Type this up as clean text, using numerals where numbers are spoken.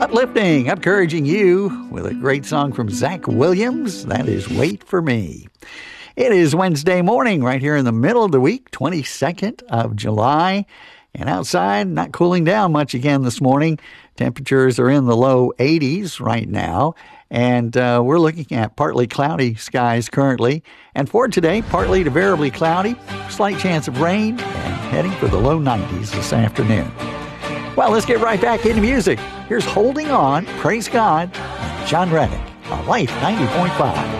uplifting, encouraging you with a great song from Zach Williams. That is Wait for Me. It is Wednesday morning right here in the middle of the week, 22nd of July. And outside, not cooling down much again this morning. Temperatures are in the low 80s right now. And we're looking at partly cloudy skies currently. And for today, partly to variably cloudy, slight chance of rain, and heading for the low 90s this afternoon. Well, let's get right back into music. Here's Holding On, Praise God, and John Reddick on Life 90.5.